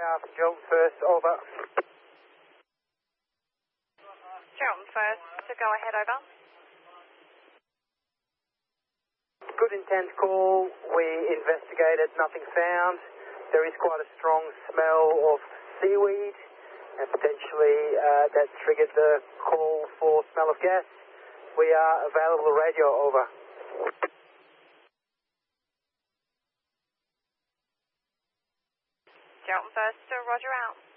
power from Geraldton First, over. Geraldton First, to go ahead, over. Good intent call. We investigated, nothing found. There is quite a strong smell of seaweed, and potentially that triggered the call for smell of gas. We are available to radio, over. Geraldton First, Roger out.